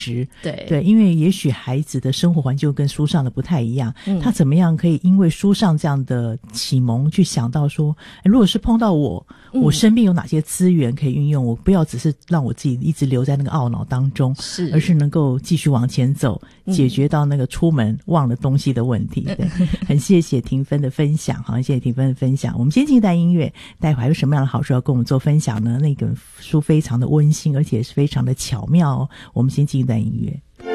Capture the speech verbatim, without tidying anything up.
对对，因为也许孩子的生活环境跟书上的不太一样， 嗯， 他怎么样可以因为书上这样的启蒙去想到说，如果是碰到我， 嗯， 我身边有哪些资源可以运用，我不要只是让我自己一直留在那个懊恼当中， 是， 而是能够继续往前走，解决到那个出门忘了东西的问题。嗯，对，很谢谢庭芬的分享，好，谢谢庭芬的分享。我们先进一段音乐，待会还有什么样的好书要跟我们做分享呢？那个书非常的温馨，而且是非常的巧妙哦。我们先进一段音乐。